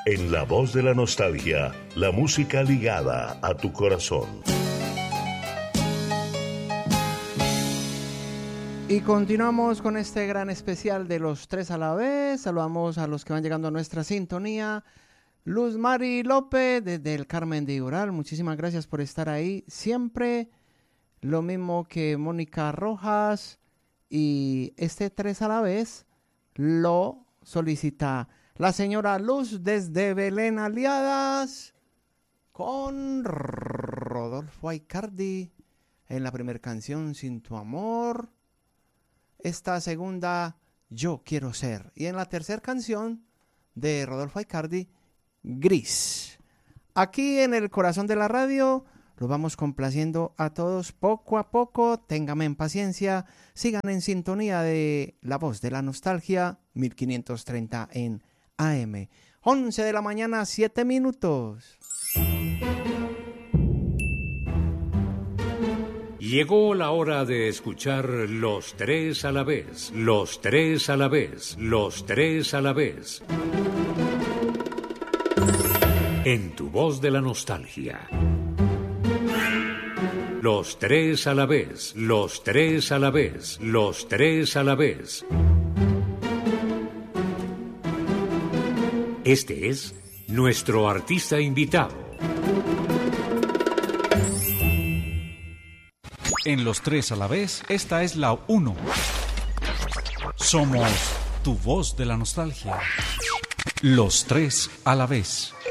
En La Voz de la Nostalgia, la música ligada a tu corazón. Y continuamos con este gran especial de los tres a la vez. Saludamos a los que van llegando a nuestra sintonía. Luz Mari López desde el Carmen de Ural, muchísimas gracias por estar ahí siempre. Lo mismo que Mónica Rojas. Y este tres a la vez lo solicita la señora Luz desde Belén Aliadas con Rodolfo Aicardi en la primera canción Sin tu amor. Esta segunda, Yo quiero ser. Y en la tercera canción de Rodolfo Aicardi, Gris. Aquí en el corazón de la radio, los vamos complaciendo a todos poco a poco. Ténganme en paciencia. Sigan en sintonía de La Voz de la Nostalgia, 1530 en AM. 11 de la mañana, 7 minutos. Llegó la hora de escuchar Los Tres a la Vez, Los Tres a la Vez, Los Tres a la Vez. En tu voz de la nostalgia. Los Tres a la Vez, Los Tres a la Vez, Los Tres a la Vez. Este es nuestro artista invitado. En Los Tres a la Vez, esta es la 1. Somos tu voz de la nostalgia. Los Tres a la Vez.